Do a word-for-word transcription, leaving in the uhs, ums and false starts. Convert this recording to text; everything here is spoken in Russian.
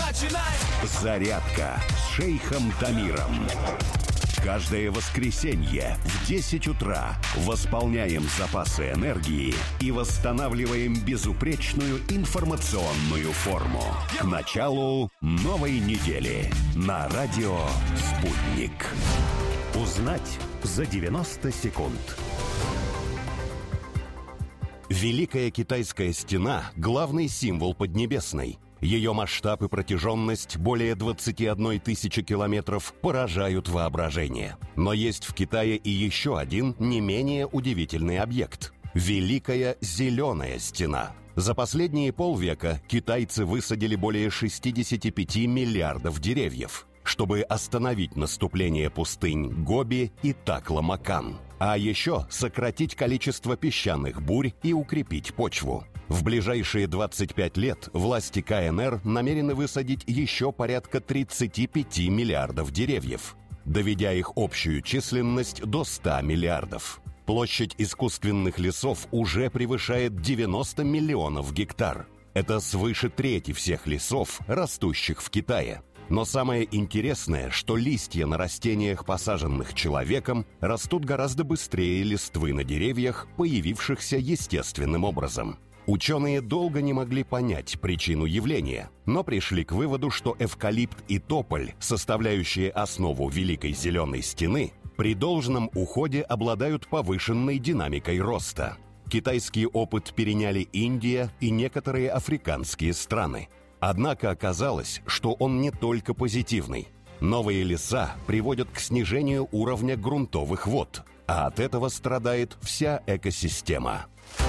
«Зарядка» с шейхом Дамиром. Каждое воскресенье в десять утра восполняем запасы энергии и восстанавливаем безупречную информационную форму. К началу новой недели на радио «Спутник». Узнать за девяносто секунд. Великая Китайская стена – главный символ Поднебесной. Ее масштаб и протяженность более двадцати одной тысячи километров поражают воображение. Но есть в Китае и еще один не менее удивительный объект – Великая Зеленая стена. За последние полвека китайцы высадили более шестидесяти пяти миллиардов деревьев, чтобы остановить наступление пустынь Гоби и Такла-Макан, а еще сократить количество песчаных бурь и укрепить почву. В ближайшие двадцать пять лет власти ка эн эр намерены высадить еще порядка тридцати пяти миллиардов деревьев, доведя их общую численность до ста миллиардов. Площадь искусственных лесов уже превышает девяносто миллионов гектар. Это свыше трети всех лесов, растущих в Китае. Но самое интересное, что листья на растениях, посаженных человеком, растут гораздо быстрее листвы на деревьях, появившихся естественным образом. Ученые долго не могли понять причину явления, но пришли к выводу, что эвкалипт и тополь, составляющие основу Великой Зеленой стены, при должном уходе обладают повышенной динамикой роста. Китайский опыт переняли Индия и некоторые африканские страны. Однако оказалось, что он не только позитивный. Новые леса приводят к снижению уровня грунтовых вод, а от этого страдает вся экосистема.